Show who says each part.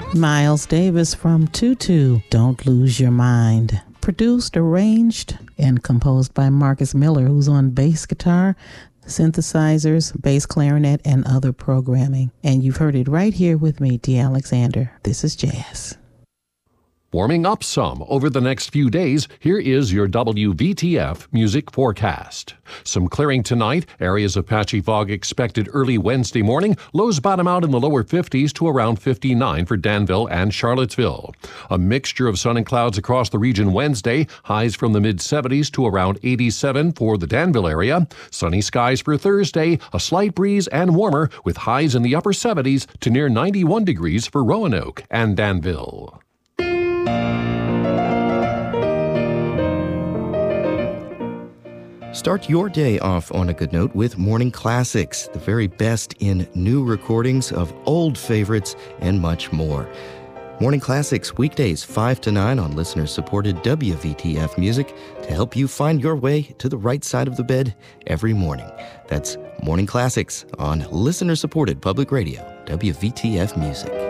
Speaker 1: Miles Davis from Tutu, Don't Lose Your Mind. Produced, arranged, and composed by Marcus Miller, who's on bass guitar, synthesizers, bass clarinet, and other programming. And you've heard it right here with me, Dee Alexander. This is Jazz.
Speaker 2: Warming up some over the next few days, here is your WVTF music forecast. Some clearing tonight, areas of patchy fog expected early Wednesday morning, lows bottom out in the lower 50s to around 59 for Danville and Charlottesville. A mixture of sun and clouds across the region Wednesday, highs from the mid-70s to around 87 for the Danville area. Sunny skies for Thursday, a slight breeze and warmer with highs in the upper 70s to near 91 degrees for Roanoke and Danville.
Speaker 3: Start your day off on a good note with Morning Classics, the very best in new recordings of old favorites and much more. Morning Classics, weekdays 5 to 9 on listener-supported WVTF Music to help you find your way to the right side of the bed every morning. That's Morning Classics on listener-supported public radio, WVTF Music.